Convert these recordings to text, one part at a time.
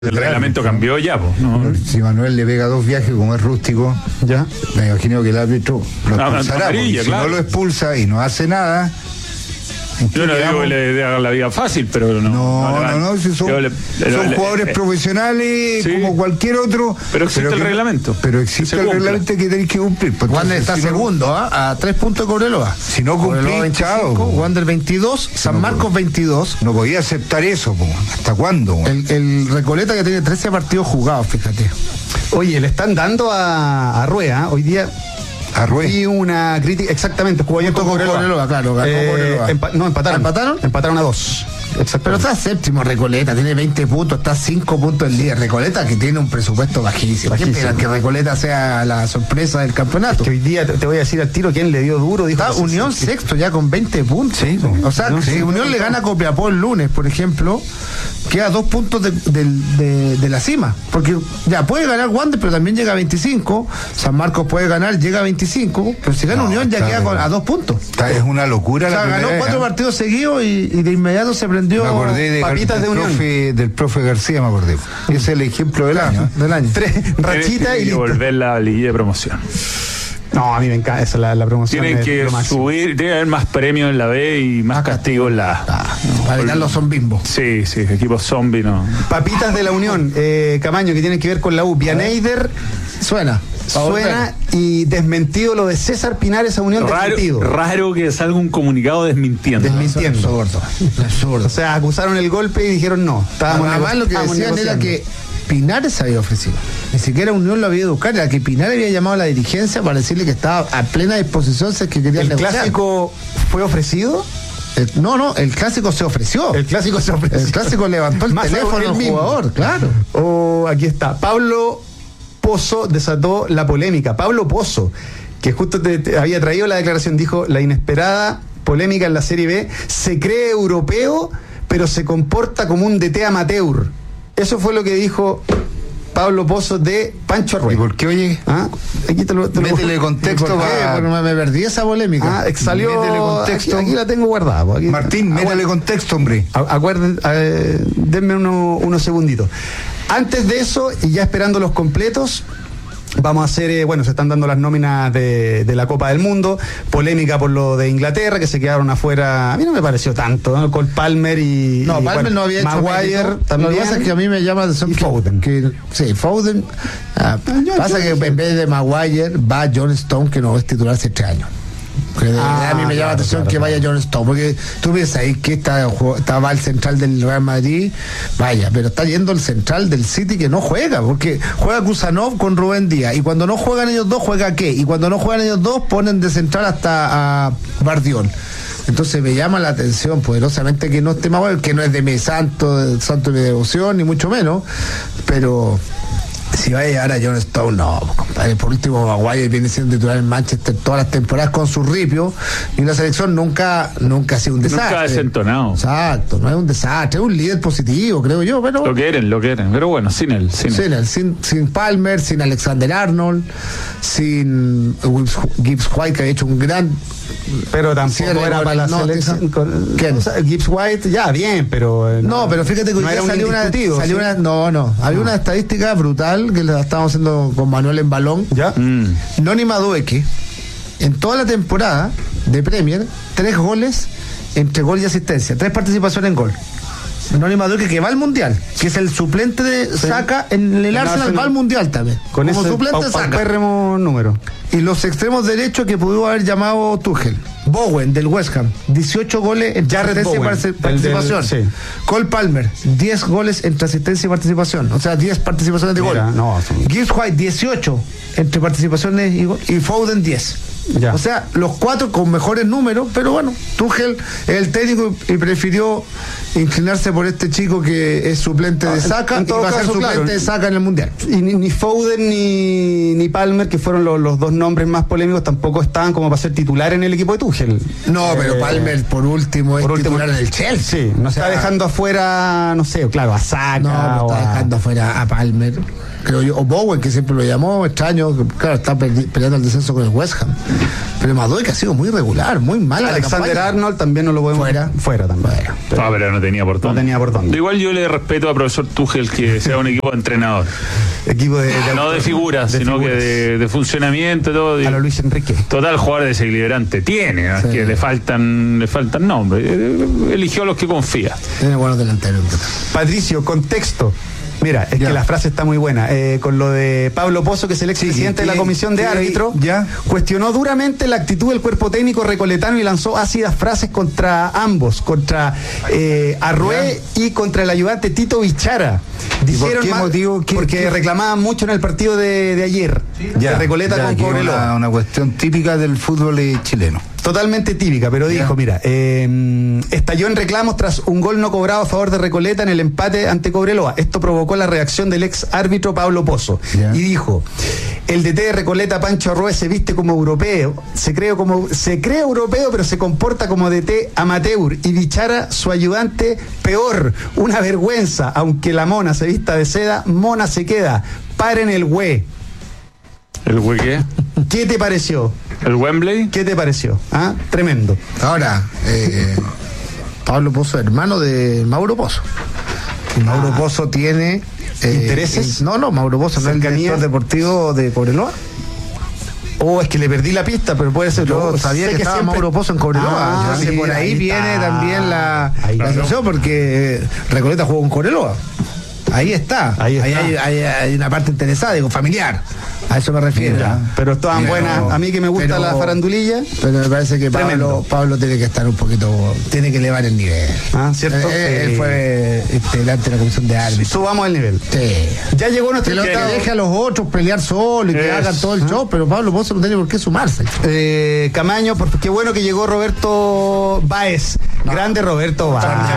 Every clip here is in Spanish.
El reglamento cambió ya, pues. No. Si Manuel le pega 2 viajes, como es rústico, Ya. me imagino que el árbitro lo expulsará. Amarilla, Si claro. no lo expulsa y no hace nada. Yo no digo que le haga la vida fácil, pero No, si son jugadores profesionales sí, como cualquier otro. Pero existe el reglamento. Pero existe el reglamento que tenéis que cumplir. Pues Wander está si no, segundo, a 3 puntos de Cobreloa. Si no Cobreloa cumplís, 25, chao. Wander 22, San Marcos 22. No podía aceptar eso, po. ¿Hasta cuándo? El Recoleta que tiene 13 partidos jugados, fíjate. Oye, le están dando a Rueda hoy día. Y una crítica, exactamente, jugó ayer con Cobreloa, claro, ganó Cobreloa. Empataron. Empataron a 2. Pero está séptimo Recoleta, tiene 20 puntos, está 5 puntos el líder. Recoleta que tiene un presupuesto bajísimo. ¿Qué esperan? Que Recoleta sea la sorpresa del campeonato. Que hoy día te voy a decir al tiro quién le dio duro. Dijo Está Unión sexto ya con 20 puntos. Sí, o sea, si Unión le gana a Copiapó el lunes, por ejemplo, queda 2 puntos de la cima. Porque ya puede ganar Wander, pero también llega a 25. San Marcos puede ganar, llega a 25. Pero si gana Unión ya queda a 2 puntos. Es una locura. O sea, ganó 4 partidos seguidos y de inmediato se prendió. Me acordé papitas de Unión. Del profe García, me acordé. Ese es el ejemplo del año. Del año. 3 rachitas y listo. volver la liguilla de promoción. No, a mí me encanta esa la promoción. Tienen que subir, tiene que haber más premios en la B y más castigos en la A. Para evitar los zombimbos. Sí, equipos zombie no. Papitas de la Unión, Camaño, que tiene que ver con la U. Vianeider suena y desmentido lo de César Pinares a Unión. Raro que salga un comunicado desmintiendo. Absurdo. O sea, acusaron el golpe y dijeron no. Además lo que decían era que Pinares había ofrecido. Ni siquiera Unión lo había educado, era que Pinares había llamado a la dirigencia para decirle que estaba a plena disposición si es que quería negociar. ¿El clásico fue ofrecido? No, el clásico se ofreció. El clásico levantó el teléfono al jugador, claro. Aquí está. Pablo Pozo desató la polémica. Pablo Pozo, que justo te había traído la declaración, dijo: la inesperada polémica en la Serie B, se cree europeo, pero se comporta como un DT amateur. Eso fue lo que dijo Pablo Pozo de Pancho Arrué. ¿Y por qué, oye? Aquí te lo métele contexto. Me perdí esa polémica. Salió. Métele contexto. Aquí la tengo guardada. Martín, métele contexto, hombre. Denme unos segunditos. Antes de eso, y ya esperando los completos, vamos a hacer, se están dando las nóminas de la Copa del Mundo. Polémica por lo de Inglaterra, que se quedaron afuera. A mí no me pareció tanto, ¿no? Con Palmer y. No, Palmer no había hecho Maguire también. Lo que pasa es que a mí me llama la atención Foden. Foden. Pasa que en vez de Maguire va John Stone, que no es titular hace 3 años. A mí me llama la atención que vaya John Stone, porque tú ves ahí que estaba el central del Real Madrid, pero está yendo el central del City que no juega, porque juega Kusanov con Rubén Díaz, y cuando no juegan ellos dos, juega qué, y cuando no juegan ellos dos, ponen de central hasta a Bardiol. Entonces me llama la atención poderosamente que no esté Maguire, que no es de mi santo de mi devoción, ni mucho menos, pero si va a llegar a John Stone, no, compadre. Por último, Maguire viene siendo titular en Manchester todas las temporadas con su ripio, y la selección nunca ha sido un desastre. Nunca ha desentonado. Exacto, no es un desastre, es un líder positivo, creo yo, pero Lo quieren, pero bueno, sin él. Sin Palmer, sin Alexander Arnold, sin Gibbs White, que ha hecho un gran. Pero tampoco era para la selección. ¿Quién? O sea, Gibbs White, ya, bien, pero. No, pero fíjate que hoy día salió una estadística brutal que la estábamos haciendo con Manuel en balón. ¿Ya? Noni Madueke, en toda la temporada de Premier, 3 goles entre gol y asistencia, 3 participaciones en gol. Noni Madueke, que va al Mundial, que es el suplente de Saka en el Arsenal, va al Mundial también. Con como ese suplente de Saka. Número. Y los extremos derechos que pudo haber llamado Tuchel. Bowen del West Ham, 18 goles entre asistencia y participación. Cole Palmer, 10 goles entre asistencia y participación. O sea, 10 participaciones de gol. Gibbs White, 18 entre participaciones y Foden, 10. Ya. O sea, los 4 con mejores números, pero bueno, Tuchel es el técnico y prefirió inclinarse por este chico que es suplente de Saka, y va a ser suplente de Saka en el Mundial. Y ni Foden ni Palmer, que fueron los dos nombres más polémicos, tampoco estaban como para ser titular en el equipo de Tuchel. No, pero Palmer por último es titular en el Chelsea. Sí, está dejando afuera, no sé, claro, a Saka. No, está dejando afuera a Palmer, creo yo, o Bowen, que siempre lo llamó, extraño, claro, está peleando el descenso con el West Ham. Pero Madoy, que ha sido muy regular, muy mal. Alexander Arnold también no lo podemos. Fuera también. Pero no tenía por dónde. No tenía por dónde. Igual yo le respeto a profesor Tuchel que sea un equipo de entrenador. Equipo no de figuras, sino que de funcionamiento y todo. A lo Luis Enrique. Total, jugador desequilibrante tiene, ¿no? Que le faltan nombres. Eligió a los que confía. Tiene buenos delanteros. Patricio, contexto. Mira, es que la frase está muy buena. Con lo de Pablo Pozo, que es el expresidente de la comisión de árbitro, cuestionó duramente la actitud del cuerpo técnico recoletano y lanzó ácidas frases contra ambos, contra Arrué y contra el ayudante Tito Bichara. Dijeron ¿por qué motivo? Porque reclamaban mucho en el partido de ayer, de Recoleta con Cobreloa. Una cuestión típica del fútbol chileno. Totalmente típica, pero dijo, mira, estalló en reclamos tras un gol no cobrado a favor de Recoleta en el empate ante Cobreloa. Esto provocó la reacción del ex árbitro Pablo Pozo. Y dijo, el DT de Recoleta, Pancho Arrué, se viste como europeo, se cree europeo, pero se comporta como DT amateur. Y Bichara, su ayudante, peor, una vergüenza. Aunque la mona se vista de seda, mona se queda. Paren el güey. ¿El güey qué? ¿Qué te pareció? ¿El Wembley? ¿Qué te pareció? Tremendo. Ahora, Pablo Pozo, hermano de Mauro Pozo. Y Mauro Pozo tiene ¿intereses? No, Mauro Pozo no es el director deportivo de Cobreloa. Es que le perdí la pista, pero puede ser. Yo sabía que estaba siempre... Mauro Pozo en Cobreloa. Sí, por ahí viene está. También la asociación, porque Recoleta jugó en Cobreloa. Ahí está. Hay una parte interesada, digo, familiar. A eso me refiero. Pero estaban buenas. A mí que me gusta la farandulilla. Pero me parece que Pablo tiene que estar un poquito. Tiene que elevar el nivel. ¿Cierto? Él fue integrante de la comisión de árbitros. Subamos el nivel. Sí. Ya llegó nuestro. Que deje a los otros pelear solo y que hagan todo el show, pero Pablo Pozo no tiene por qué sumarse. Camaño, qué bueno que llegó Roberto Báez. Grande Roberto Báez.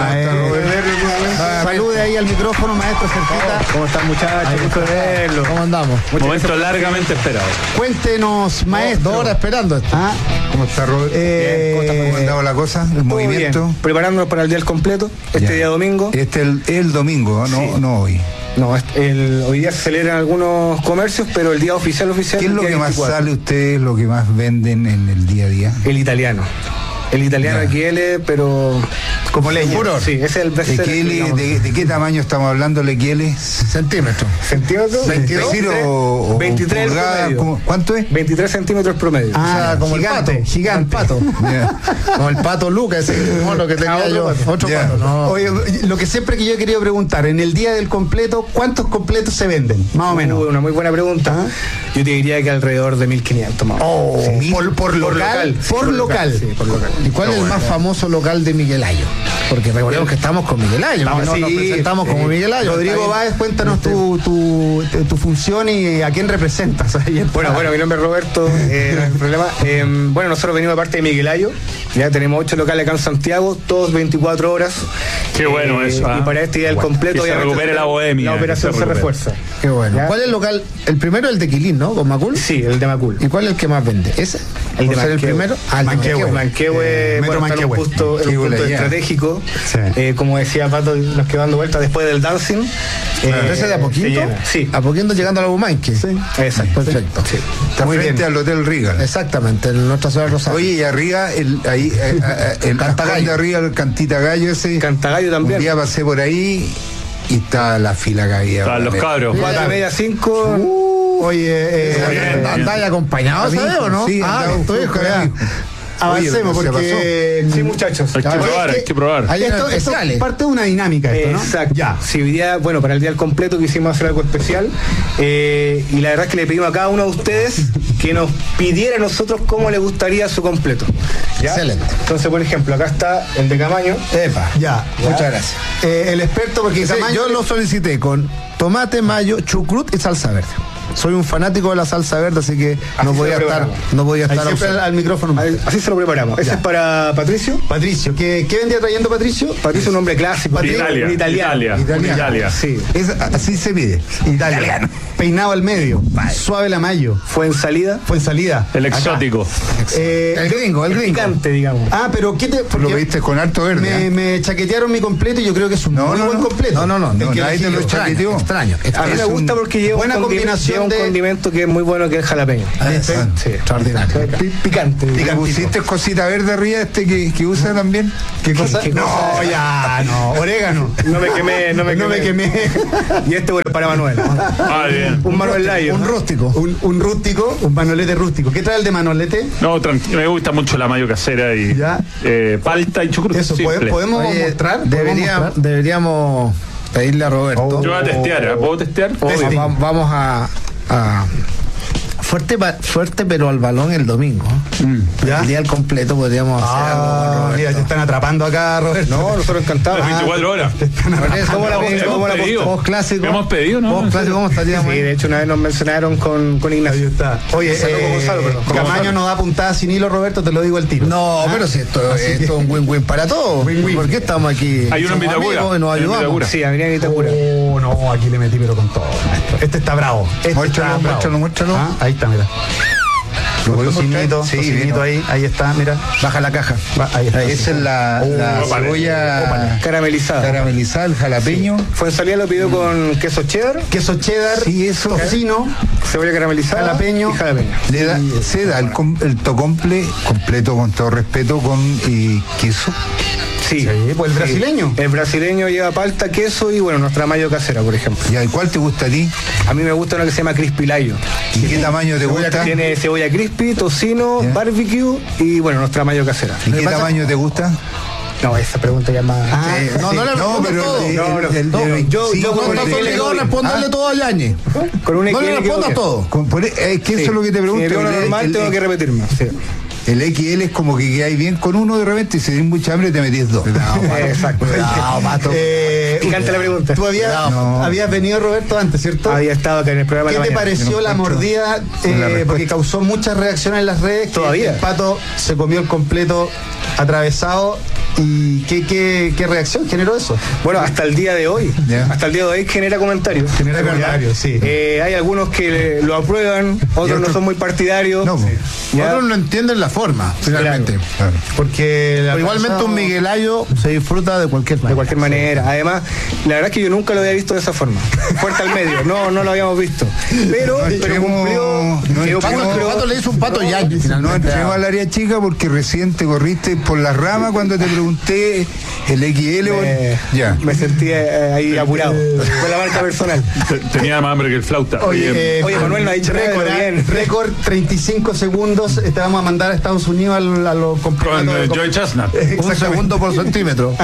Salude ahí al micrófono, maestro Cerquita. ¿Cómo están, muchachos? Gusto de verlo. ¿Cómo andamos? Momento largamente esperado. Cuéntenos, maestro. 2 horas esperando esto. ¿Cómo está, Robert? ¿Cómo ha andado la cosa? ¿El movimiento? Bien. Preparándonos para el día del completo, día domingo. El domingo, no hoy. No, hoy día se celebran algunos comercios, pero el día oficial. ¿Qué es lo que más sale ustedes, lo que más venden en el día a día? El italiano. El italiano XL, pero como leña. Sí, ese es el best seller. ¿De qué tamaño estamos hablando, el XL? Centímetros. ¿Centímetros? 23 promedio. ¿Cuánto es? 23 centímetros promedio. Como gigante, el pato. Como el pato Lucas, ese mono que tenía yo. Otro pato. No. Oye, lo que siempre que yo he querido preguntar, en el día del completo, ¿cuántos completos se venden? Más o menos. Una muy buena pregunta. Yo te diría que alrededor de 1.500 más. ¿Por local? Por local. Sí, por local. ¿Y cuál es el más famoso local de Miguel Ayo? Porque recordemos que estamos con Miguel Ayo. Nos presentamos como Miguel Ayo. Rodrigo Báez, cuéntanos tu función y a quién representas. Bueno, mi nombre es Roberto, no hay problema. Bueno, nosotros venimos de parte de Miguel Ayo. Ya tenemos 8 locales acá en Santiago, todos 24 horas. Qué bueno eso. Y para este día del completo, que se recupere la bohemia. La operación se refuerza. Qué bueno. ¿Ya? ¿Cuál es el local? El primero es el de Quilín, ¿no? ¿Con Macul? Sí, el de Macul. ¿Y cuál es el que más vende? ¿Ese? El de el primero. El Manquehue, Metro Manquehue. En un punto estratégico. Sí. Como decía Pato, nos quedó dando vueltas después del dancing. ¿Ese de a poquito? Sí. A poquito llegando a la Bumanque. Sí. Exacto. Perfecto. Sí. Está frente al Hotel Riga. Exactamente, en nuestra ciudad de Rosario. Oye, y arriba, el Cantagallo. de arriba, el Cantitagallo ese. Cantagallo también. Un día pasé por ahí y está la fila que había. Estaban los cabros. 4:30, 5. Oye, ¿andáis acompañados, ¿sabes o no? Sí, estoy hijo, ya. Avancemos porque... Sí, muchachos. Hay que probar. Esto es parte de una dinámica esto, ¿no? Exacto. Ya. Si hoy día, para el día del completo quisimos hacer algo especial y la verdad es que le pedimos a cada uno de ustedes que nos pidiera a nosotros cómo le gustaría su completo. ¿Ya? Excelente. Entonces, por ejemplo, acá está el de Camaño. Ya. Muchas gracias. El experto, porque Camaño... Yo lo solicité con tomate, mayo, chucrut y salsa verde. Soy un fanático de la salsa verde, así que no podía estar siempre al micrófono. Así se lo preparamos. Ese es para Patricio. Patricio, ¿qué vendría trayendo Patricio? Patricio es un hombre clásico. Italia. Sí. Así se pide. Italiano. Peinado al medio. Suave la mayo. Fue en salida. El exótico. El gringo. Picante, digamos. Pero ¿qué te...? Lo pediste con harto verde. Me chaquetearon mi completo y yo creo que es un muy buen completo. No. Nadie te lo chaqueteó. Extraño. A mí me gusta porque lleva buena combinación un condimento que es muy bueno, que es el jalapeño. Sí, extraordinario. Picante. ¿Y le pusiste cosita verde arriba que usa también? ¿Qué cosa? ¿Qué No, cosa? ya, no. Orégano. No me quemé. Y este bueno para Manuel. Ah, bien. Un Manuel Layo. Un rústico. Un rústico, un manolete rústico. ¿Qué trae el de manolete? No, tranquilo, me gusta mucho la mayo casera y Ya. palta y chucrut. Eso, simple. ¿podemos Oye, mostrar? deberíamos pedirle a Roberto. Yo voy a testear, ¿puedo testear? Vamos a fuerte, pero al balón el domingo. ¿Ya? El día al completo podríamos hacer algo con Roberto. Mira, te están atrapando acá, Roberto. No, nosotros encantados. Las 24 horas. ¿Cómo la pedido? Post clásico. Hemos pedido, ¿no? Post clásico, ¿cómo estaríamos? Sí, de hecho una vez nos mencionaron con Ignacio. Está. Oye, Gonzalo, perdón. Camaño no da puntada sin hilo, Roberto, te lo digo al tiro. No, pero si esto es un win-win para todos. ¿Por qué estamos aquí? Hay uno en Somos Vitacura. amigos y nos Hay uno en ayudamos. Vitacura. Sí, Avenida Vitacura. Oh, no, aquí le metí pero con todo, maestro. Este está bravo. Muéstralo. Ah, ahí está, mira. ¿Lo podemos Tocinito, mostrar? Sí, tocinito bien. ahí está, mira. Baja la caja. Ahí está. Esa es la cebolla Caramelizada. caramelizada, el jalapeño. Fuenzalía lo pidió con queso cheddar, Queso cheddar, Sí, eso. tocino, cebolla caramelizada Jalapeño. y jalapeño. Se da el tocomple completo, con todo respeto, con queso. Sí. pues el brasileño. El brasileño lleva palta, queso y bueno, nuestra mayo casera, por ejemplo. ¿Y cuál te gusta a ti? A mí me gusta una que se llama crispy layo. ¿Y qué tamaño te gusta? Tiene cebolla crispy, tocino, Ya. barbecue y bueno, nuestra mayo casera. ¿Y qué tamaño te gusta? No, esa pregunta ya más. No le respondas todo. Yo con No un estás obligado a XL responderle todo a Yañez. con un No le XL respondas quedo todo. Es que eso bien. es lo que te Si pregunto. me veo uno normal, tengo que repetirme. Sí. El XL es como que quedáis bien con uno de repente y si tienes mucha hambre te metís dos. Exacto. Picante la pregunta. Tú habías venido, Roberto, antes, ¿cierto? Había estado acá en el programa. ¿Qué de la te mañana. pareció la mordida? Porque causó muchas reacciones en las redes. que Todavía. El pato se comió el completo atravesado. ¿Y qué reacción generó eso? Bueno, hasta el día de hoy. Ya. Hasta el día de hoy genera comentarios. Genera comentarios, sí. Hay algunos que lo aprueban, otros no son muy partidarios. No, Ya. Otros no entienden la forma, finalmente. claro. Porque Pero igualmente un Miguelayo se disfruta de cualquier De manera. cualquier manera. Además, la verdad es que yo nunca lo había visto de esa forma. Fuerte al medio. No lo habíamos visto. Pero cumplió. Quedó pulcro. Pato le hizo un pato Yañez, No finalmente. entremos al área chica porque recién te corriste por la rama cuando te pregunté el XL. Ya. Me sentí ahí apurado. Con la marca personal. Tenía más hambre que el flauta. Oye, Manuel no ha dicho nada, récord, pero bien. récord 35 segundos. Te vamos a mandar a Estados Unidos a los con complementos. Joy Chestnut. Un segundo por centímetro.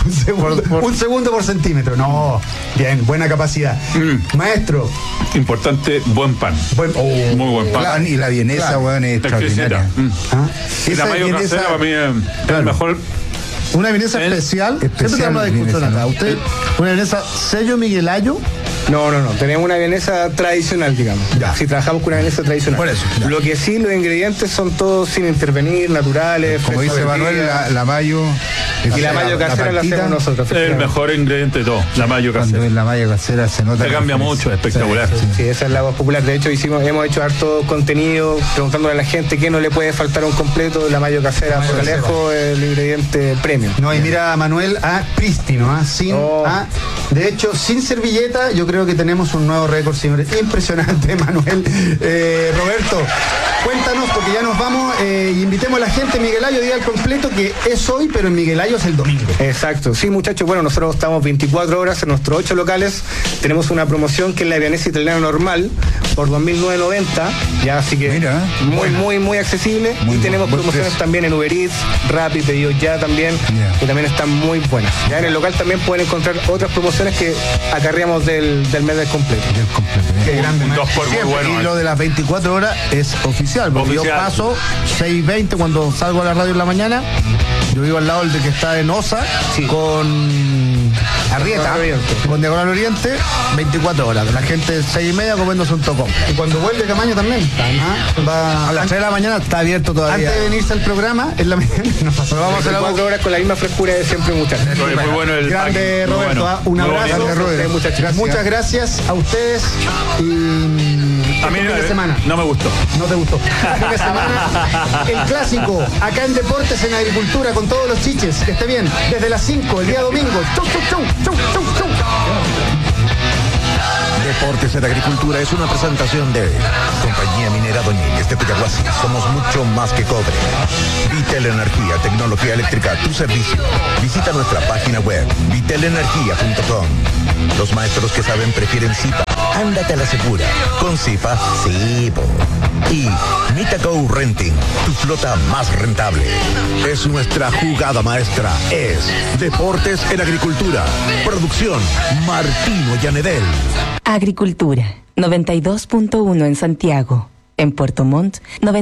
Un segundo por centímetro. No, bien, buena capacidad. Maestro, Importante, buen pan. Muy buen pan. Claro, y la vienesa, weón, es extraordinaria. ¿ah? Y la Esa mayo vienesa- casera para mí es el mejor. Una vienesa especial. Siempre tenemos una discusión vienesa, acá. ¿no? Usted, una vienesa sello Miguelayo. No. Tenemos una vienesa tradicional, digamos. Si trabajamos con una vienesa tradicional. Por eso, ya. Lo que sí, los ingredientes son todos sin intervenir, naturales. Como fresca dice Manuel, vertida. la mayo. Y la mayo casera la partita, hacemos nosotros. Es el mejor ingrediente de todo, la mayo Cuando casera. es la mayo casera se nota. Se la cambia diferencia. mucho, es espectacular. Sí, esa es la voz popular. De hecho, hemos hecho harto contenido preguntándole a la gente qué no le puede faltar a un completo. La mayo casera, por lejos, el ingrediente premium. No, y mira, Manuel, prístino, sin, Oh. de hecho, sin servilleta, yo creo que tenemos un nuevo récord, señores. Impresionante, Manuel. Roberto, cuéntanos, porque ya nos vamos, invitemos a la gente, Miguelayo, día al completo, que es hoy, pero en Miguelayo es el domingo. Exacto, sí, muchachos, bueno, nosotros estamos 24 horas en nuestros 8 locales. Tenemos una promoción que es la vienesa italiana normal por 2.990, ya, así que Mira, muy accesible. Muy y tenemos buen promociones precio. también en Uber Eats, Rappi, pedidos ya también, Ya. que también están muy buenas. Ya en el local también pueden encontrar otras promociones que acarreamos del mes del completo. Qué grande, Un Manuel. 2 por muy bueno. Y lo de las 24 horas es oficial, porque yo Oficial. paso 6:20 cuando salgo a la radio en la mañana. Yo vivo al lado del de que está en Osa, con Arrieta, Diagonal Oriente. con Diagonal Oriente, 24 horas. La gente 6:30 comiéndose un tocón. Y cuando vuelve Camaño también. Va A las 3 de la mañana está abierto todavía. Antes de venirse al programa, en la mañana nos pasó. Vamos a hacer algo. 4 horas con la misma frescura de siempre, muchachos. Oye, muy bueno el Grande, packing, muy Roberto, bueno. un Muy abrazo. bonito. Robert. Muchachos. Muchas gracias a ustedes y A mí este fin de semana. no me gustó. No te gustó. Este fin de semana, el clásico, acá en Deportes, en Agricultura, con todos los chiches. Que esté bien. Desde las 5, el día domingo. Chau, chau, chau, chau, chau, chau. Deportes en Agricultura es una presentación de Compañía Minera Doñínguez de Coyahuasi. Somos mucho más que cobre. Vitel Energía, tecnología eléctrica a tu servicio. Visita nuestra página web, vitelenergia.com. Los maestros que saben prefieren Zipa. Ándate a la segura. Con Zipa, sí, po. Y Mitaco Renting, tu flota más rentable. Es nuestra jugada maestra. Es Deportes en Agricultura. Producción Martino Llanedel. Agricultura, 92.1 en Santiago. En Puerto Montt,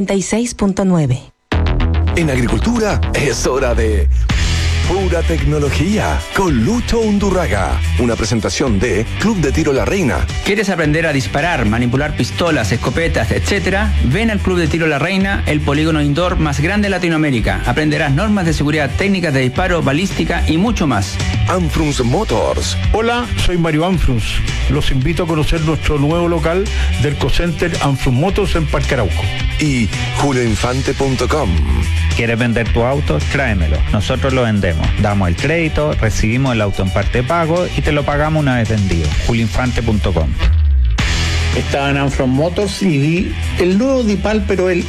96.9. En Agricultura es hora de Pura Tecnología con Lucho Undurraga. Una presentación de Club de Tiro La Reina. ¿Quieres aprender a disparar, manipular pistolas, escopetas, etcétera? Ven al Club de Tiro La Reina, el polígono indoor más grande de Latinoamérica. Aprenderás normas de seguridad, técnicas de disparo, balística y mucho más. Anfrunz Motors. Hola, soy Mario Anfrunz. Los invito a conocer nuestro nuevo local del Cocenter Anfrunz Motors en Parque Arauco. Y julioinfante.com. ¿Quieres vender tu auto? Tráemelo. Nosotros lo vendemos. Damos el crédito, recibimos el auto en parte de pago y te lo pagamos una vez vendido. julioinfante.com. Estaba en Anfrunz Motors y vi el nuevo Dipal, pero el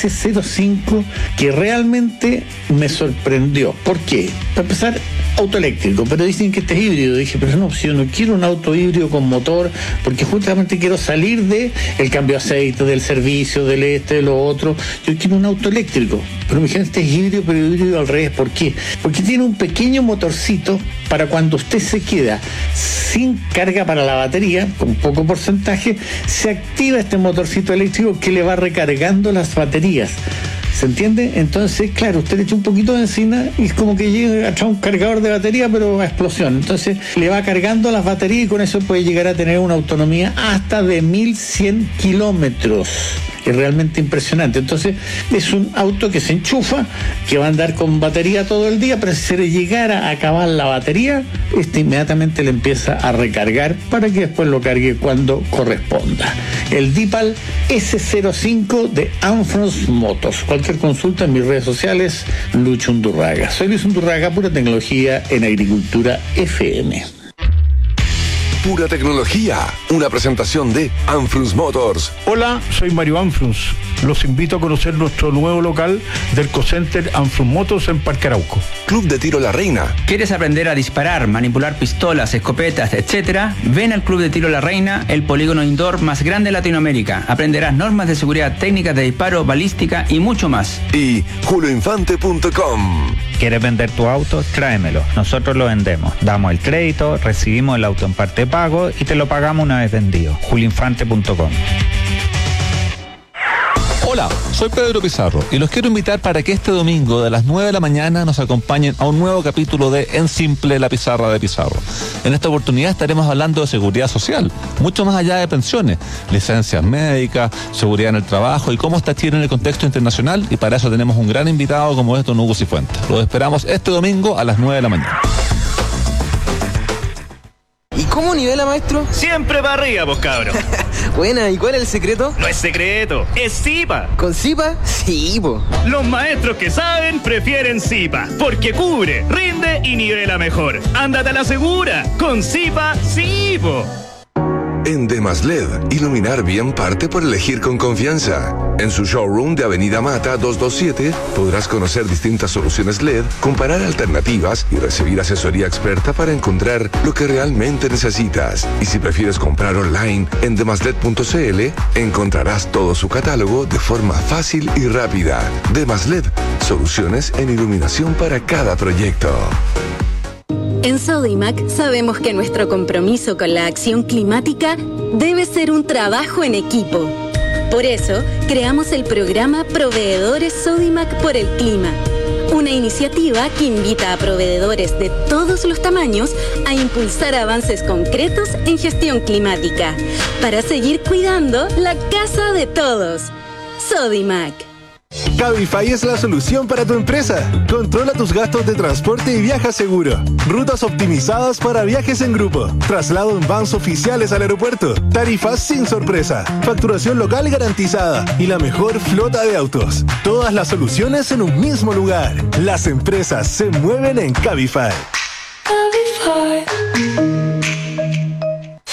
S05, que realmente me sorprendió. ¿Por qué? Para empezar, auto eléctrico, pero dicen que este es híbrido. Dije, pero no, si yo no quiero un auto híbrido con motor, porque justamente quiero salir de el cambio de aceite, del servicio, de lo otro. Yo quiero un auto eléctrico. Pero me dijeron, este es híbrido, pero híbrido al revés. ¿Por qué? Porque tiene un pequeño motorcito para cuando usted se queda sin carga para la batería, con poco porcentaje, se activa este motorcito eléctrico que le va recargando las baterías. ¿Se entiende? Entonces, claro, usted le echa un poquito de encina y es como que llega a echar un cargador de batería, pero a explosión. Entonces, le va cargando las baterías y con eso puede llegar a tener una autonomía hasta de 1100 kilómetros. Es realmente impresionante. Entonces, es un auto que se enchufa, que va a andar con batería todo el día, pero si se le llegara a acabar la batería, inmediatamente le empieza a recargar para que después lo cargue cuando corresponda. El Dipal S05 de Anfrunz Motors. Cualquier consulta en mis redes sociales, Lucho Undurraga. Soy Luis Undurraga, Pura Tecnología en Agricultura FM. Pura Tecnología, una presentación de Anfrunz Motors. Hola, soy Mario Anfrunz. Los invito a conocer nuestro nuevo local del Cocenter Anfrunz Motors en Parque Arauco. Club de Tiro La Reina. ¿Quieres aprender a disparar, manipular pistolas, escopetas, etcétera? Ven al Club de Tiro La Reina, el polígono indoor más grande de Latinoamérica. Aprenderás normas de seguridad, técnicas de disparo, balística y mucho más. Y julioinfante.com. ¿Quieres vender tu auto? Tráemelo. Nosotros lo vendemos. Damos el crédito, recibimos el auto en parte de pago y te lo pagamos una vez vendido. julioinfante.com. Hola, soy Pedro Pizarro y los quiero invitar para que este domingo de las 9 de la mañana nos acompañen a un nuevo capítulo de En Simple, la pizarra de Pizarro. En esta oportunidad estaremos hablando de seguridad social, mucho más allá de pensiones, licencias médicas, seguridad en el trabajo y cómo está Chile en el contexto internacional, y para eso tenemos un gran invitado como es don Hugo Cifuentes. Los esperamos este domingo a las 9 de la mañana. ¿Y cómo nivela, maestro? Siempre para arriba, vos cabro. Buena, ¿y cuál es el secreto? No es secreto, es Zipa. ¿Con Zipa? Sí, po. Los maestros que saben prefieren Zipa, porque cubre, rinde y nivela mejor. Ándate a la segura, con Zipa, sí, po. En Demasled, iluminar bien parte por elegir con confianza. En su showroom de Avenida Mata 227 podrás conocer distintas soluciones LED, comparar alternativas y recibir asesoría experta para encontrar lo que realmente necesitas. Y si prefieres comprar online en demasled.cl, encontrarás todo su catálogo de forma fácil y rápida. Demasled, soluciones en iluminación para cada proyecto. En Sodimac sabemos que nuestro compromiso con la acción climática debe ser un trabajo en equipo. Por eso, creamos el programa Proveedores Sodimac por el Clima, una iniciativa que invita a proveedores de todos los tamaños a impulsar avances concretos en gestión climática, para seguir cuidando la casa de todos. Sodimac. Cabify es la solución para tu empresa. Controla tus gastos de transporte y viaja seguro. Rutas optimizadas para viajes en grupo. Traslado en vans oficiales al aeropuerto. Tarifas sin sorpresa. Facturación local garantizada. Y la mejor flota de autos. Todas las soluciones en un mismo lugar. Las empresas se mueven en Cabify.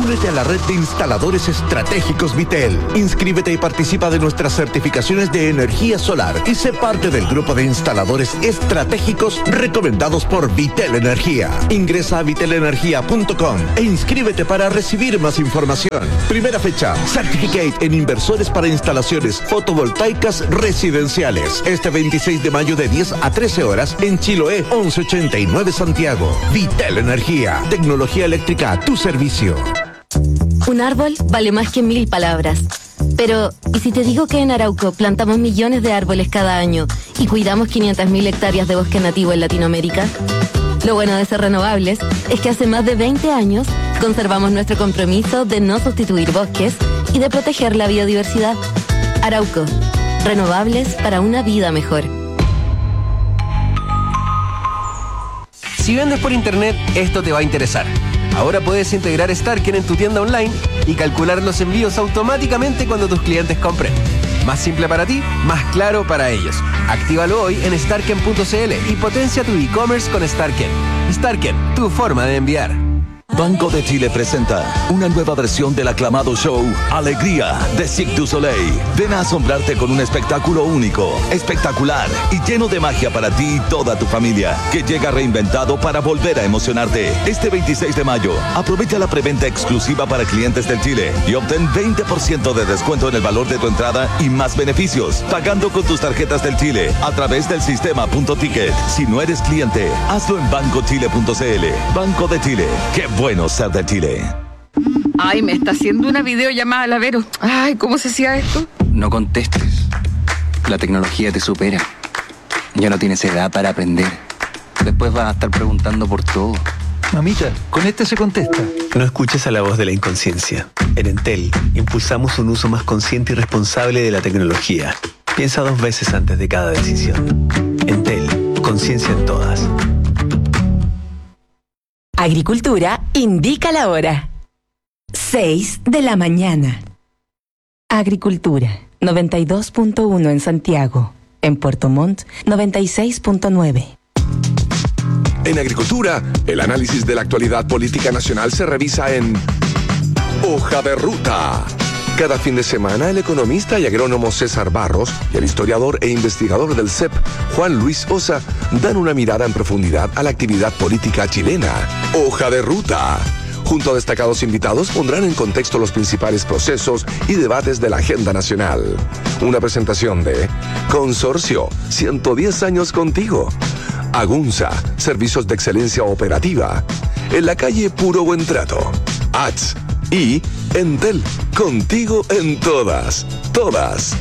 Únete a la red de instaladores estratégicos Vitel. Inscríbete y participa de nuestras certificaciones de energía solar y sé parte del grupo de instaladores estratégicos recomendados por Vitel Energía. Ingresa a vitelenergia.com e inscríbete para recibir más información. Primera fecha, Certificate en inversores para instalaciones fotovoltaicas residenciales. Este 26 de mayo de 10 a 13 horas en Chiloé 1189 Santiago. Vitel Energía. Tecnología eléctrica a tu servicio. Un árbol vale más que 1000 palabras. Pero, ¿y si te digo que en Arauco plantamos millones de árboles cada año y cuidamos 500.000 hectáreas de bosque nativo en Latinoamérica? Lo bueno de ser renovables es que hace más de 20 años conservamos nuestro compromiso de no sustituir bosques y de proteger la biodiversidad. Arauco, renovables para una vida mejor. Si vendes por internet, esto te va a interesar. Ahora puedes integrar Starken en tu tienda online y calcular los envíos automáticamente cuando tus clientes compren. Más simple para ti, más claro para ellos. Actívalo hoy en starken.cl y potencia tu e-commerce con Starken. Starken, tu forma de enviar. Banco de Chile presenta una nueva versión del aclamado show Alegría de Cirque du Soleil. Ven a asombrarte con un espectáculo único, espectacular y lleno de magia para ti y toda tu familia, que llega reinventado para volver a emocionarte. Este 26 de mayo, aprovecha la preventa exclusiva para clientes del Chile y obtén 20% de descuento en el valor de tu entrada y más beneficios, pagando con tus tarjetas del Chile a través del sistema Punto Ticket. Si no eres cliente, hazlo en bancochile.cl. Banco de Chile. ¡Qué bueno ser de Chile! Ay, me está haciendo una videollamada la Vero. Ay, ¿cómo se hacía esto? No contestes. La tecnología te supera. Ya no tienes edad para aprender. Después vas a estar preguntando por todo. Mamita, con este se contesta. No escuches a la voz de la inconsciencia. En Entel, impulsamos un uso más consciente y responsable de la tecnología. Piensa 2 veces antes de cada decisión. Entel, conciencia en todas. Agricultura indica la hora. 6 de la mañana. Agricultura, 92.1 en Santiago. En Puerto Montt, 96.9. En Agricultura, el análisis de la actualidad política nacional se revisa en Hoja de Ruta. Cada fin de semana, el economista y agrónomo César Barros y el historiador e investigador del CEP, Juan Luis Osa, dan una mirada en profundidad a la actividad política chilena. Hoja de Ruta. Junto a destacados invitados pondrán en contexto los principales procesos y debates de la agenda nacional. Una presentación de Consorcio, 110 años contigo. Agunza, servicios de excelencia operativa. En la calle Puro Buen Trato. ATS y Entel, contigo en todas, todas.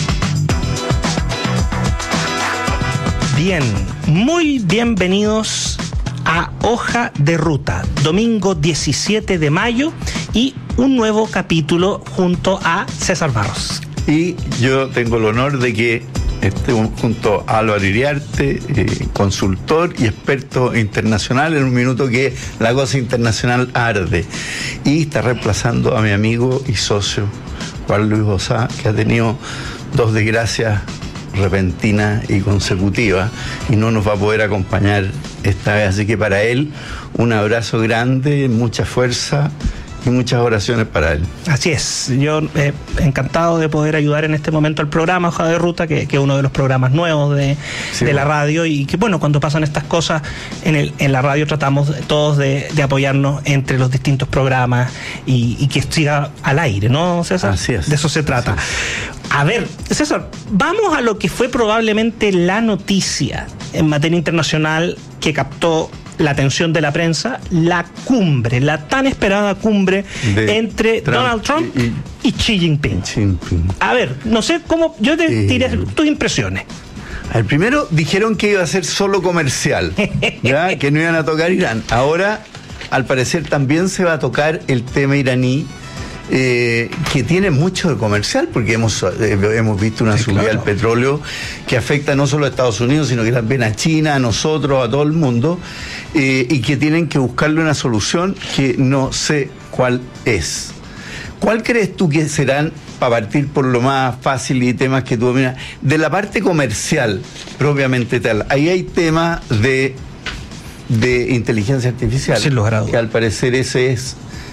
Bien, muy bienvenidos a Hoja de Ruta, domingo 17 de mayo y un nuevo capítulo junto a César Barros. Y yo tengo el honor de que esté junto a Álvaro Iriarte, consultor y experto internacional, en un minuto que la cosa internacional arde. Y está reemplazando a mi amigo y socio Juan Luis Osa, que ha tenido 2 desgracias repentinas y consecutivas y no nos va a poder acompañar esta vez. Así que para él, un abrazo grande, mucha fuerza y muchas oraciones para él. Así es, yo encantado de poder ayudar en este momento al programa Hoja de Ruta, que es uno de los programas nuevos de la radio, y que bueno, cuando pasan estas cosas en la radio tratamos todos de apoyarnos entre los distintos programas y que siga al aire, ¿no, César? Así es. De eso se trata. A ver, César, vamos a lo que fue probablemente la noticia en materia internacional que captó la atención de la prensa, la cumbre, la tan esperada cumbre entre Donald Trump y Xi Jinping. A ver, no sé cómo, yo te diré tus impresiones. Al primero dijeron que iba a ser solo comercial, ¿ya? Que no iban a tocar Irán. Ahora, al parecer, también se va a tocar el tema iraní, que tiene mucho de comercial, porque hemos visto una subida del petróleo que afecta no solo a Estados Unidos, sino que también a China, a nosotros, a todo el mundo, y que tienen que buscarle una solución que no sé cuál es. ¿Cuál crees tú que serán, para partir por lo más fácil y temas que tú dominas, de la parte comercial propiamente tal? Ahí hay temas de inteligencia artificial, que al parecer ese es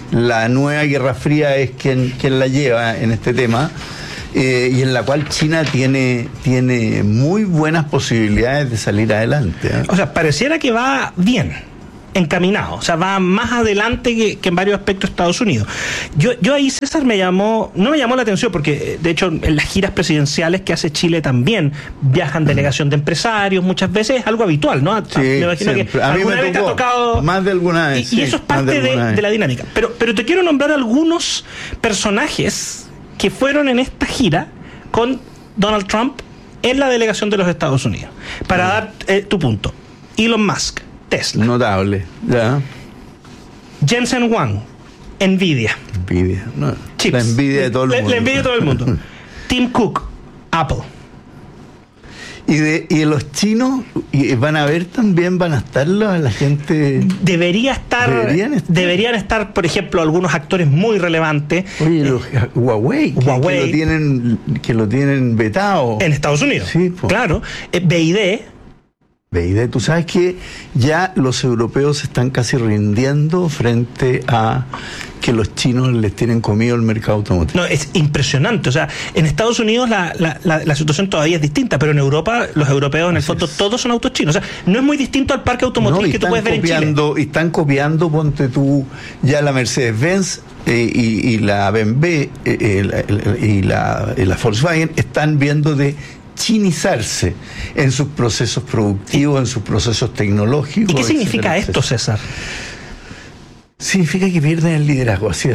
la nueva Guerra Fría es quien la lleva en este tema. Y en la cual China tiene muy buenas posibilidades de salir adelante. O sea, pareciera que va bien encaminado, o sea, va más adelante que en varios aspectos Estados Unidos. Yo ahí, César, no me llamó la atención, porque de hecho en las giras presidenciales que hace Chile también viajan delegación de empresarios, muchas veces es algo habitual, ¿no? Sí, me imagino siempre. que A mí alguna me vez te ha tocó, tocado. más de alguna vez. Y eso es parte de la dinámica. Pero te quiero nombrar algunos personajes que fueron en esta gira con Donald Trump en la delegación de los Estados Unidos. Para dar tu punto. Elon Musk, Tesla. Notable, ya. Jensen Huang, Nvidia. No, Chips. la envidia de todo el mundo. La envidia de todo el mundo. Tim Cook, Apple. Y de los chinos, van a ver también, van a estar la gente. Deberían estar, por ejemplo, algunos actores muy relevantes. Oye, los Huawei. Que lo tienen vetado. En Estados Unidos. Sí, claro. BID. Tú sabes que ya los europeos están casi rindiendo frente a que los chinos les tienen comido el mercado automotriz. No, es impresionante. O sea, en Estados Unidos la situación todavía es distinta, pero en Europa, los europeos en el fondo todos son autos chinos. O sea, no es muy distinto al parque automotriz que tú puedes ver en Chile. Y están copiando, ponte tú, ya la Mercedes-Benz y la BMW y la Volkswagen están viendo de chinizarse en sus procesos productivos, en sus procesos tecnológicos. ¿Y qué significa esto, César? Significa que pierden el liderazgo, así.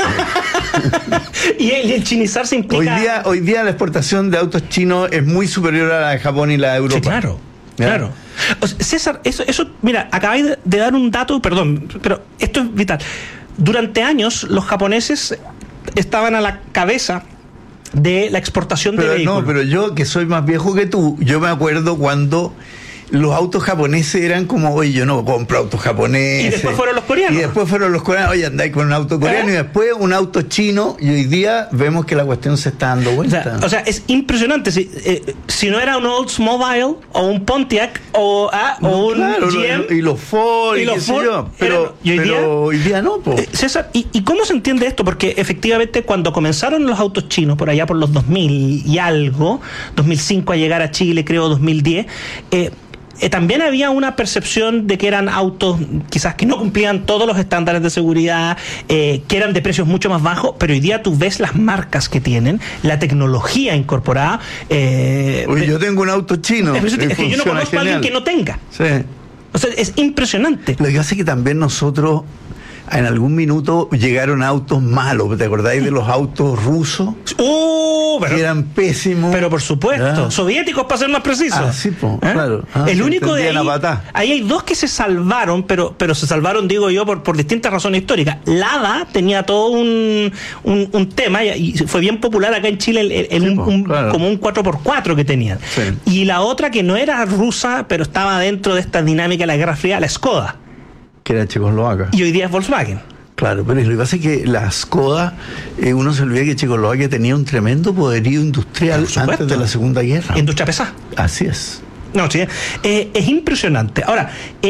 Y el chinizarse implica... Hoy día la exportación de autos chinos es muy superior a la de Japón y la de Europa. Sí, claro. O sea, César, eso, mira, acabáis de dar un dato, perdón, pero esto es vital. Durante años los japoneses estaban a la cabeza de la exportación de vehículos. No, pero yo, que soy más viejo que tú, yo me acuerdo cuando los autos japoneses eran como, oye, yo no compro autos japoneses. Y después fueron los coreanos. Oye, andáis con un auto coreano, y después un auto chino, y hoy día vemos que la cuestión se está dando vuelta. O sea es impresionante. Si no era un Oldsmobile, o un Pontiac, o un GM... Y los Ford, y los Ford, pero hoy día no, po. César, ¿y cómo se entiende esto? Porque efectivamente cuando comenzaron los autos chinos, por allá por los 2000 y algo, 2005 a llegar a Chile, creo 2010, también había una percepción de que eran autos quizás que no cumplían todos los estándares de seguridad, que eran de precios mucho más bajos, pero hoy día tú ves las marcas que tienen, la tecnología incorporada. Oye, yo tengo un auto chino. Es que yo no conozco a alguien que no tenga. Sí. O sea, es impresionante. Lo que hace que también nosotros, en algún minuto llegaron autos malos. ¿Te acordáis de los autos rusos? Que eran pésimos. Pero por supuesto, soviéticos para ser más precisos. Sí, claro. El único de ahí hay dos que se salvaron, pero se salvaron, digo yo, por distintas razones históricas. Lada tenía todo un tema y fue bien popular acá en Chile como un 4x4 que tenían. Sí. Y la otra que no era rusa, pero estaba dentro de esta dinámica de la Guerra Fría, la Skoda. Que era checoslovaca. Y hoy día es Volkswagen. Claro, pero lo que pasa es que la Skoda, uno se olvida que Checoslovaquia tenía un tremendo poderío industrial antes de la Segunda Guerra. Industria pesada. Así es. No, sí, es impresionante. Ahora,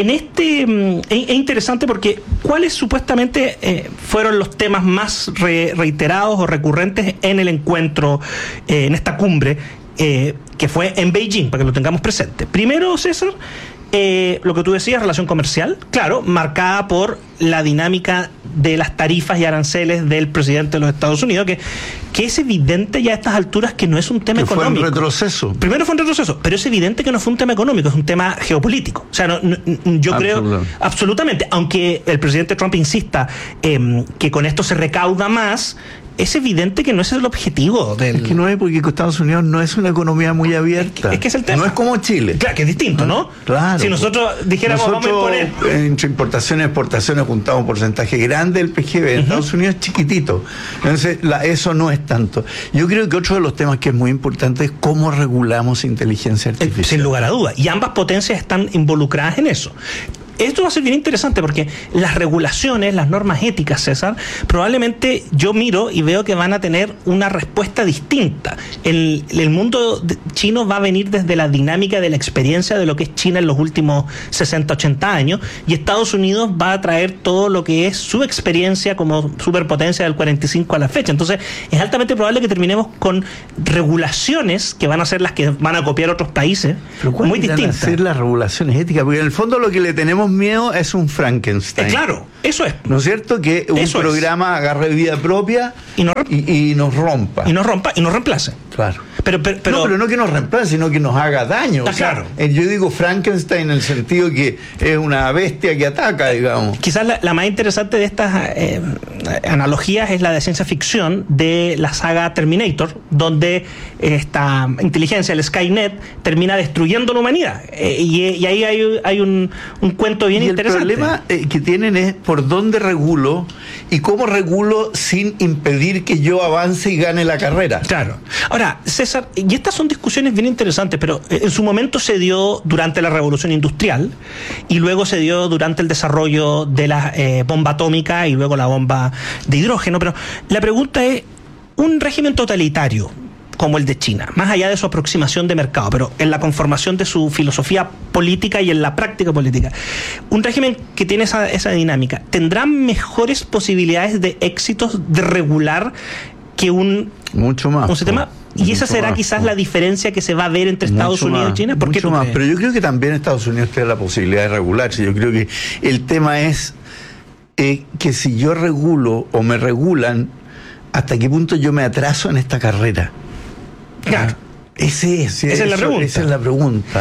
es interesante porque ¿cuáles supuestamente fueron los temas más reiterados o recurrentes en el encuentro, en esta cumbre, que fue en Beijing, para que lo tengamos presente? Primero, César, lo que tú decías, relación comercial, claro, marcada por la dinámica de las tarifas y aranceles del presidente de los Estados Unidos, que es evidente ya a estas alturas que no es un tema económico. Fue un retroceso. Primero fue un retroceso, pero es evidente que no fue un tema económico, es un tema geopolítico. O sea, yo creo, absolutamente, aunque el presidente Trump insista que con esto se recauda más, es evidente que no ese es el objetivo del... Es que no es, porque Estados Unidos no es una economía muy abierta. Es que es el tema. No es como Chile. Claro, que es distinto, ¿no? Claro. Si nosotros dijéramos, vamos a imponer... Entre importaciones y exportaciones juntamos un porcentaje grande del PGB. En Estados Unidos es chiquitito. Entonces, eso no es tanto. Yo creo que otro de los temas que es muy importante es cómo regulamos inteligencia artificial. Sin lugar a dudas. Y ambas potencias están involucradas en eso. esto va a ser bien interesante porque las regulaciones, las normas éticas, César, probablemente yo miro y veo que van a tener una respuesta distinta. El mundo chino va a venir desde la dinámica de la experiencia de lo que es China en los últimos 60, 80 años, y Estados Unidos va a traer todo lo que es su experiencia como superpotencia del 45 a la fecha. Entonces, es altamente probable que terminemos con regulaciones que van a ser las que van a copiar otros países, muy distintas. Van a ser las regulaciones éticas, porque en el fondo lo que le tenemos miedo es un Frankenstein. Claro, eso es. ¿No es cierto? Que un programa agarre vida propia y nos rompa. Y nos reemplace. Claro. Pero no que nos reemplace, sino que nos haga daño. Está claro. Yo digo Frankenstein en el sentido que es una bestia que ataca, digamos. Quizás la más interesante de estas analogías es la de ciencia ficción de la saga Terminator, donde esta inteligencia, el Skynet, termina destruyendo la humanidad. Y ahí hay un cuento bien interesante. El problema que tienen es por dónde regulo y cómo regulo sin impedir que yo avance y gane la carrera. Claro. Ahora, César, y estas son discusiones bien interesantes, pero en su momento se dio durante la Revolución Industrial y luego se dio durante el desarrollo de la bomba atómica y luego la bomba de hidrógeno. Pero la pregunta es, un régimen totalitario como el de China, más allá de su aproximación de mercado, pero en la conformación de su filosofía política y en la práctica política, un régimen que tiene esa dinámica, ¿tendrá mejores posibilidades de éxitos de regular que un sistema? Y esa será quizás la diferencia que se va a ver entre Estados Unidos y China. ¿Por qué tú crees? Pero yo creo que también Estados Unidos tiene la posibilidad de regularse. Yo creo que el tema es que si yo regulo o me regulan, ¿hasta qué punto yo me atraso en esta carrera? Claro. Esa es la pregunta.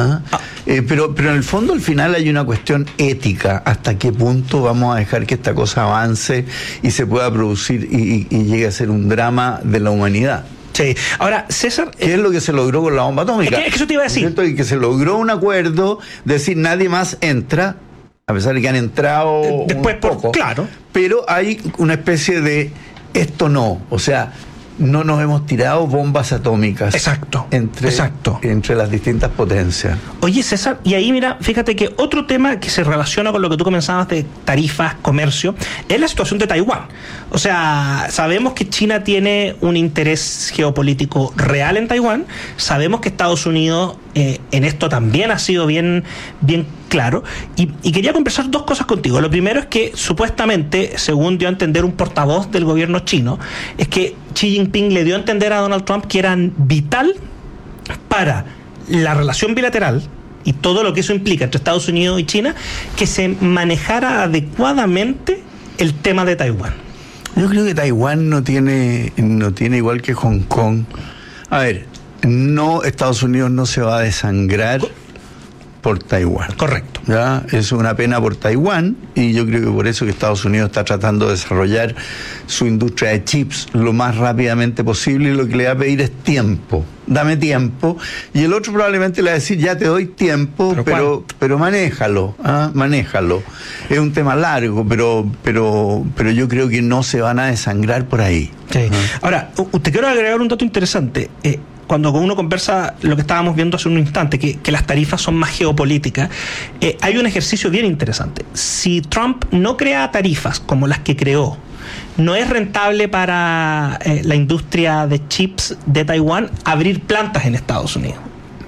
Pero en el fondo, al final hay una cuestión ética. ¿Hasta qué punto vamos a dejar que esta cosa avance y se pueda producir y llegue a ser un drama de la humanidad? Sí. Ahora, César, ¿qué es lo que se logró con la bomba atómica? Es que eso te iba a decir. Y que se logró un acuerdo de decir nadie más entra, a pesar de que han entrado después un poco. Claro. Pero hay una especie de esto no, o sea, no nos hemos tirado bombas atómicas. Exacto. Entre las distintas potencias. Oye, César, y ahí mira, fíjate que otro tema que se relaciona con lo que tú comenzabas de tarifas, comercio, es la situación de Taiwán. O sea, sabemos que China tiene un interés geopolítico real en Taiwán, sabemos que Estados Unidos en esto también ha sido bien claro, y quería conversar dos cosas contigo. Lo primero es que supuestamente, según dio a entender un portavoz del gobierno chino, es que Xi Jinping le dio a entender a Donald Trump que era vital para la relación bilateral y todo lo que eso implica entre Estados Unidos y China, que se manejara adecuadamente el tema de Taiwán. Yo creo que Taiwán no tiene igual que Hong Kong. A ver, Estados Unidos no se va a desangrar por Taiwán. Correcto. ¿Ya? Es una pena por Taiwán, y yo creo que por eso que Estados Unidos está tratando de desarrollar su industria de chips lo más rápidamente posible, y lo que le va a pedir es tiempo. Dame tiempo. Y el otro probablemente le va a decir, ya te doy tiempo, pero manéjalo, manéjalo. Es un tema largo, pero yo creo que no se van a desangrar por ahí. Sí. Ahora, te quiero agregar un dato interesante. Cuando uno conversa lo que estábamos viendo hace un instante, que las tarifas son más geopolíticas, hay un ejercicio bien interesante. Si Trump no crea tarifas como las que creó, no es rentable para la industria de chips de Taiwán abrir plantas en Estados Unidos.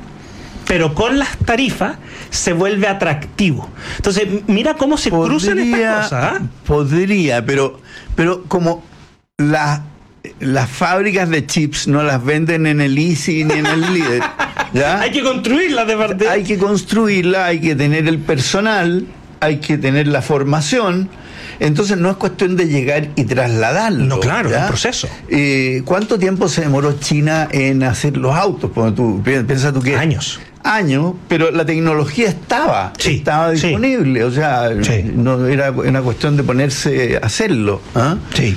Pero con las tarifas se vuelve atractivo. Entonces, mira cómo se cruzan estas cosas. Podría, pero como las fábricas de chips no las venden en el Easy ni en el Líder, ¿ya? Hay que construirlas de parte. Hay que construirlas, hay que tener el personal, hay que tener la formación. Entonces no es cuestión de llegar y trasladarlo. No, claro, es un proceso. ¿Cuánto tiempo se demoró China en hacer los autos? Piensa tú que años, pero la tecnología estaba disponible, o sea, no era una cuestión de ponerse a hacerlo. Sí.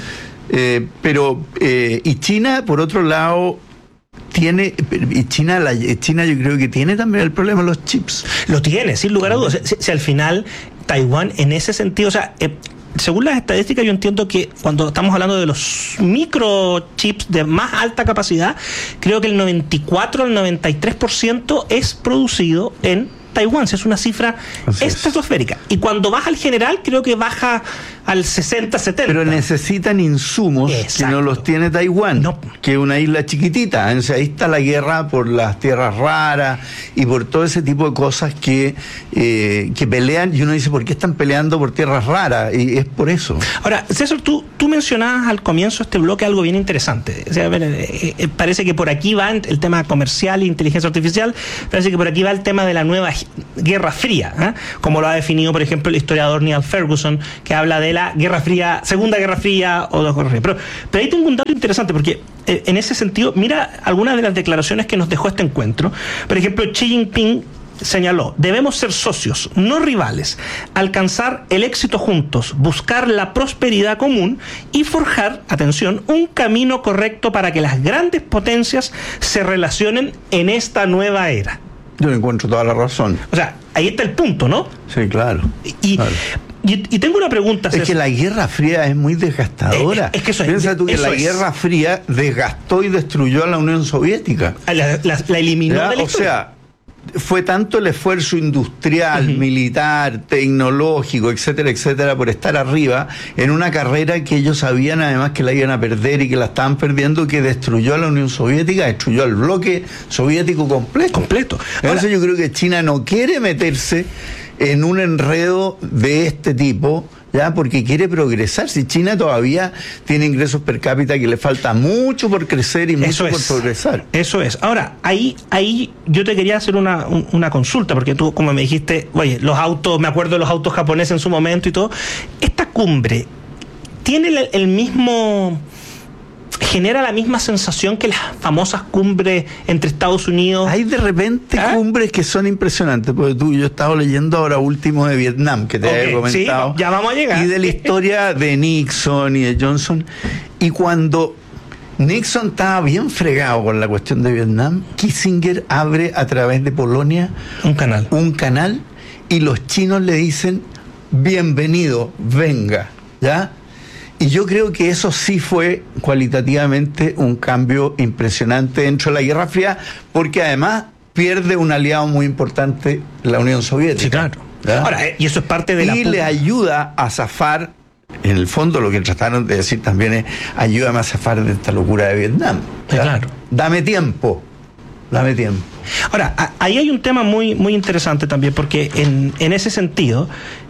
Y China, por otro lado, China yo creo que tiene también el problema de los chips. Lo tiene, sin lugar a dudas. Si al final Taiwán en ese sentido, o sea, según las estadísticas, yo entiendo que cuando estamos hablando de los microchips de más alta capacidad, creo que el 94 al 93% es producido en Taiwán, si es una cifra estratosférica. Y cuando baja al general, creo que baja al 60-70. Pero necesitan insumos que no los tiene Taiwán, que es una isla chiquitita. O sea, ahí está la guerra por las tierras raras y por todo ese tipo de cosas que pelean, y uno dice, ¿por qué están peleando por tierras raras? Y es por eso. Ahora, César, tú mencionabas al comienzo de este bloque algo bien interesante. O sea, parece que por aquí va el tema comercial e inteligencia artificial, parece que por aquí va el tema de la nueva Guerra Fría, ¿eh? Como lo ha definido, por ejemplo, el historiador Neil Ferguson, que habla de la Guerra Fría, Segunda Guerra Fría o dos Guerras Frías. Pero ahí tengo un dato interesante, porque en ese sentido, mira algunas de las declaraciones que nos dejó este encuentro. Por ejemplo, Xi Jinping señaló: debemos ser socios, no rivales, alcanzar el éxito juntos, buscar la prosperidad común y forjar, atención, un camino correcto para que las grandes potencias se relacionen en esta nueva era. Yo le encuentro toda la razón. O sea, ahí está el punto, ¿no? Sí, claro. Y tengo una pregunta, César. Es que la Guerra Fría es muy desgastadora. Es que eso Piensa tú que la Guerra Fría desgastó y destruyó a la Unión Soviética. La eliminó de la historia. O sea, fue tanto el esfuerzo industrial, militar, tecnológico, etcétera, etcétera, por estar arriba en una carrera que ellos sabían además que la iban a perder y que la estaban perdiendo, que destruyó a la Unión Soviética, destruyó al bloque soviético completo. Entonces yo creo que China no quiere meterse en un enredo de este tipo, ya, porque quiere progresar. Si China todavía tiene ingresos per cápita que le falta mucho por crecer y mucho por progresar. Eso es. Ahora, ahí yo te quería hacer una consulta, porque tú, como me dijiste, oye, los autos, me acuerdo de los autos japoneses en su momento y todo. Esta cumbre tiene el mismo... genera la misma sensación que las famosas cumbres entre Estados Unidos. Hay de repente cumbres que son impresionantes, porque yo he estado leyendo ahora último de Vietnam, que te había comentado. Sí, ya vamos a llegar. Y de la historia de Nixon y de Johnson. Y cuando Nixon estaba bien fregado con la cuestión de Vietnam, Kissinger abre a través de Polonia un canal y los chinos le dicen: bienvenido, venga, ¿ya? Y yo creo que eso sí fue cualitativamente un cambio impresionante dentro de la Guerra Fría, porque además pierde un aliado muy importante, la Unión Soviética. Sí, claro. ¿Ya? Ahora, y eso es parte de y le ayuda a zafar, en el fondo lo que trataron de decir también es: ayúdame a zafar de esta locura de Vietnam. Sí, claro. Dame tiempo. Ahora, ahí hay un tema muy, muy interesante también, porque en ese sentido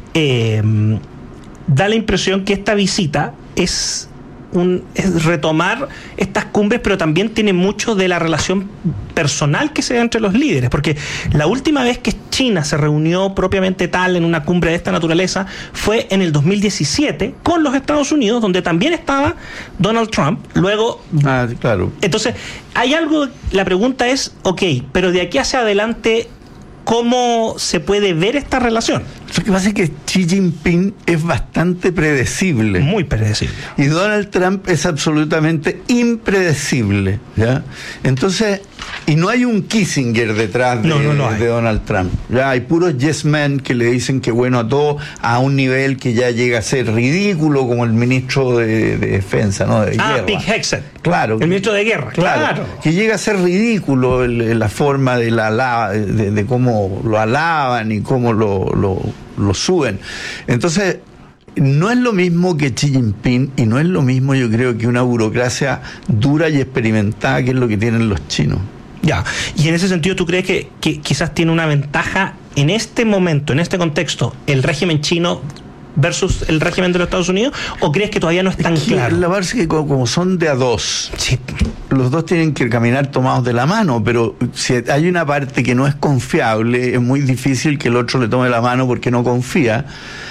da la impresión que esta visita es retomar estas cumbres, pero también tiene mucho de la relación personal que se da entre los líderes, porque la última vez que China se reunió propiamente tal en una cumbre de esta naturaleza fue en el 2017 con los Estados Unidos, donde también estaba Donald Trump. Luego, claro. Entonces, hay algo, la pregunta es, pero de aquí hacia adelante, ¿cómo se puede ver esta relación? Lo que pasa es que Xi Jinping es bastante predecible. Muy predecible. Y Donald Trump es absolutamente impredecible, ¿ya? Entonces, y no hay un Kissinger detrás de Donald Trump. Ya hay puros yes men que le dicen que bueno a todo, a un nivel que ya llega a ser ridículo, como el ministro de Defensa, ¿no? De guerra. Pete Hegseth. Claro. El ministro de Guerra, claro. Que llega a ser ridículo la forma de cómo lo alaban y cómo lo suben. Entonces, no es lo mismo que Xi Jinping y no es lo mismo, yo creo, que una burocracia dura y experimentada, que es lo que tienen los chinos. Ya, y en ese sentido, ¿tú crees que quizás tiene una ventaja en este momento, en este contexto, el régimen chino versus el régimen de los Estados Unidos, o crees que todavía no es tan claro? La verdad es que como son de a dos, sí, los dos tienen que caminar tomados de la mano, pero si hay una parte que no es confiable, es muy difícil que el otro le tome la mano porque no confía,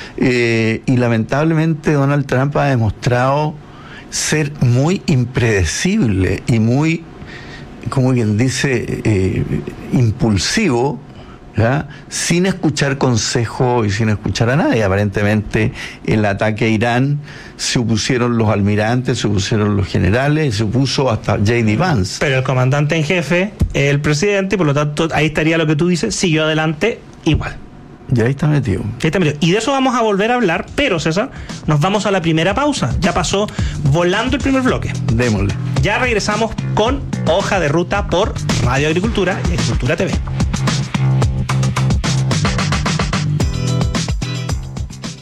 y lamentablemente Donald Trump ha demostrado ser muy impredecible y muy, como quien dice, impulsivo, ¿ya? Sin escuchar consejo y sin escuchar a nadie. Aparentemente el ataque a Irán se opusieron los almirantes, se opusieron los generales, se opuso hasta J.D. Vance. Pero el comandante en jefe, el presidente, por lo tanto ahí estaría lo que tú dices, siguió adelante igual. Ya ahí está metido. Y de eso vamos a volver a hablar, pero César, nos vamos a la primera pausa. Ya pasó volando el primer bloque. Démosle. Ya regresamos con Hoja de Ruta por Radio Agricultura y Agricultura TV.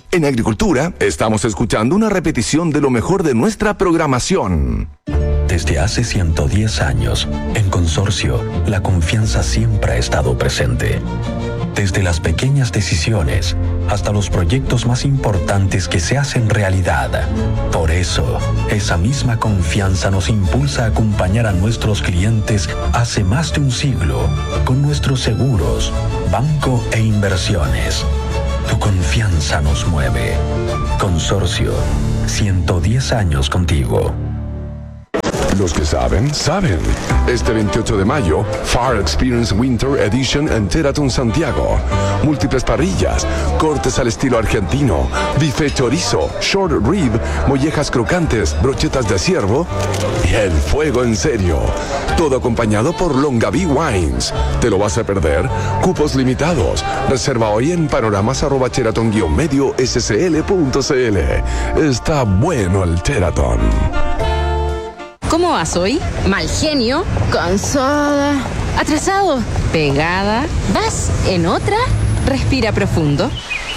En Agricultura estamos escuchando una repetición de lo mejor de nuestra programación. Desde hace 110 años, en Consorcio, la confianza siempre ha estado presente. Desde las pequeñas decisiones hasta los proyectos más importantes que se hacen realidad. Por eso, esa misma confianza nos impulsa a acompañar a nuestros clientes hace más de un siglo con nuestros seguros, banco e inversiones. Tu confianza nos mueve. Consorcio, 110 años contigo. Los que saben, saben. Este 28 de mayo, Far Experience Winter Edition en Teraton Santiago. Múltiples parrillas, cortes al estilo argentino, bife chorizo, short rib, mollejas crocantes, brochetas de ciervo y el fuego en serio. Todo acompañado por Longaví Wines. ¿Te lo vas a perder? Cupos limitados. Reserva hoy en panoramas@teraton-scl.cl. Está bueno el Teraton. ¿Cómo vas hoy? Mal genio, cansada, atrasado, pegada. ¿Vas en otra? Respira profundo.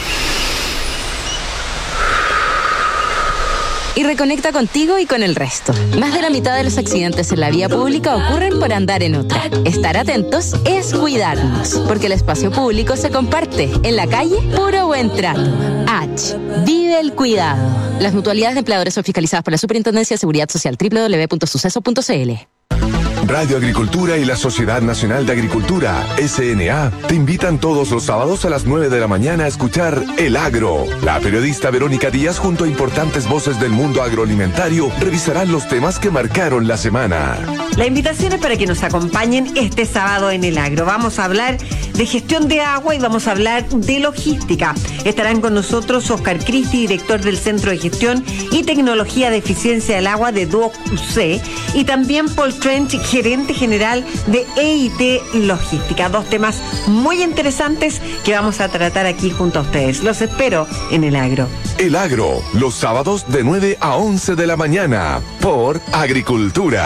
Y reconecta contigo y con el resto. Más de la mitad de los accidentes en la vía pública ocurren por andar en otra. Estar atentos es cuidarnos, porque el espacio público se comparte. En la calle, puro buen trato. H. Vive el cuidado. Las mutualidades de empleadores son fiscalizadas por la Superintendencia de Seguridad Social. www.suceso.cl. Radio Agricultura y la Sociedad Nacional de Agricultura, SNA, te invitan todos los sábados a las 9 de la mañana a escuchar El Agro. La periodista Verónica Díaz, junto a importantes voces del mundo agroalimentario, revisarán los temas que marcaron la semana. La invitación es para que nos acompañen este sábado en El Agro. Vamos a hablar de gestión de agua y vamos a hablar de logística. Estarán con nosotros Oscar Cristi, director del Centro de Gestión y Tecnología de Eficiencia del Agua de DUOC, y también Paul Trench, gerente general de EIT Logística. Dos temas muy interesantes que vamos a tratar aquí junto a ustedes. Los espero en El Agro. El Agro, los sábados de 9 a 11 de la mañana, por Agricultura.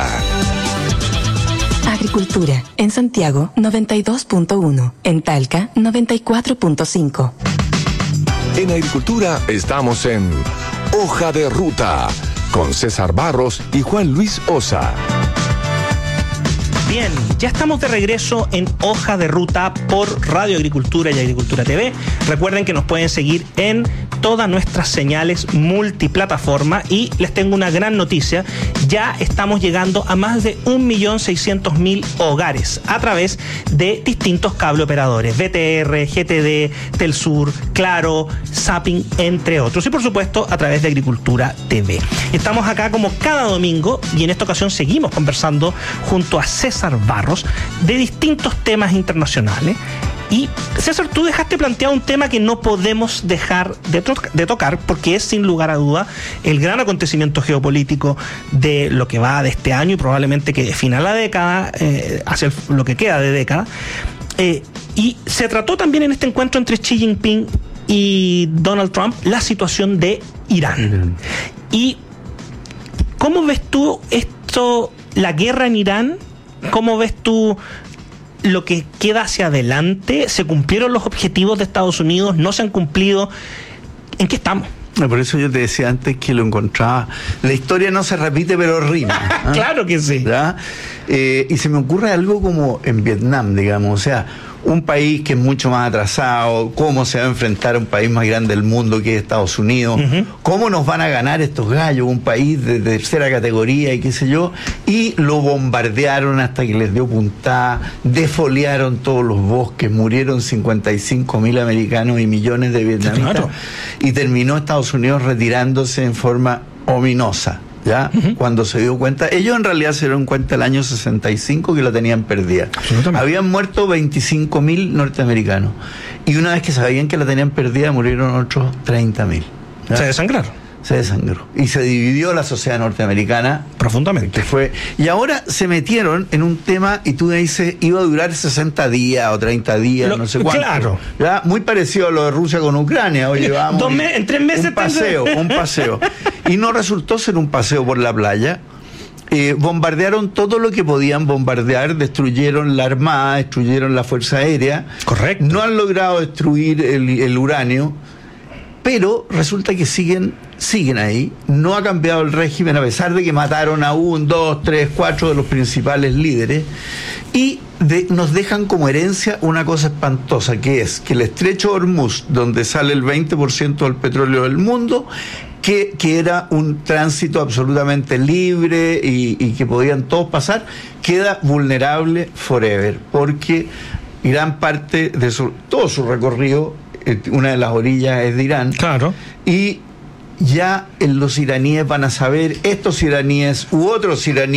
Agricultura, en Santiago 92.1, en Talca 94.5. En Agricultura estamos en Hoja de Ruta, con César Barros y Juan Luis Osa. Bien, ya estamos de regreso en Hoja de Ruta por Radio Agricultura y Agricultura TV. Recuerden que nos pueden seguir en todas nuestras señales multiplataforma y les tengo una gran noticia. Ya estamos llegando a más de 1.600.000 hogares a través de distintos cable operadores, VTR, GTD, Telsur, Claro, Zapping, entre otros. Y por supuesto a través de Agricultura TV. Estamos acá como cada domingo y en esta ocasión seguimos conversando junto a César Barros de distintos temas internacionales. Y César, tú dejaste planteado un tema que no podemos dejar de tocar, porque es sin lugar a duda el gran acontecimiento geopolítico de lo que va de este año y probablemente que defina la década, hacia lo que queda de década. Y se trató también en este encuentro entre Xi Jinping y Donald Trump la situación de Irán. ¿Y cómo ves tú esto, la guerra en Irán? ¿Cómo ves tú lo que queda hacia adelante? ¿Se cumplieron los objetivos de Estados Unidos? ¿No se han cumplido? ¿En qué estamos? Por eso yo te decía antes que lo encontraba. La historia no se repite, pero rima. ¿Ah? Claro que sí. Y se me ocurre algo como en Vietnam, digamos. O sea, un país que es mucho más atrasado, cómo se va a enfrentar a un país más grande del mundo que es Estados Unidos, cómo nos van a ganar estos gallos, un país de tercera categoría y qué sé yo, y lo bombardearon hasta que les dio puntada, defoliaron todos los bosques, murieron 55.000 americanos y millones de vietnamitas, claro. Y terminó Estados Unidos retirándose en forma ominosa. ¿Ya? Cuando se dio cuenta, ellos en realidad se dieron cuenta el año 65 que la tenían perdida. Habían muerto 25.000 norteamericanos y una vez que sabían que la tenían perdida murieron otros 30.000. Se desangraron. Se desangró y se dividió la sociedad norteamericana profundamente. Y ahora se metieron en un tema y tú me dices iba a durar 60 días o 30 días, no sé cuánto. Claro. ¿Ya? Muy parecido a lo de Rusia con Ucrania. Oye, vamos. En 3 meses. Un paseo. Y no resultó ser un paseo por la playa. Bombardearon todo lo que podían bombardear, destruyeron la armada, destruyeron la fuerza aérea. Correcto. No han logrado destruir el uranio. pero resulta que siguen ahí, no ha cambiado el régimen a pesar de que mataron a 1, 2, 3, 4 de los principales líderes, y nos dejan como herencia una cosa espantosa, que es que el estrecho Hormuz, donde sale el 20% del petróleo del mundo, que era un tránsito absolutamente libre y que podían todos pasar, queda vulnerable forever, porque gran parte de todo su recorrido, una de las orillas es de Irán. Claro. Y ya los iraníes van a saber, estos iraníes u otros iraníes,